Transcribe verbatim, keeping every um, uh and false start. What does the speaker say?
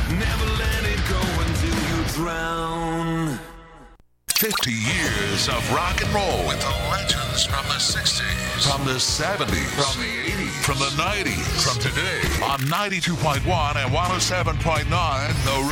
Never let it go until you drown. fifty years of rock and roll with the legends from the sixties, from the seventies, from the eighties, from the nineties, from today on ninety-two point one and one oh seven point nine The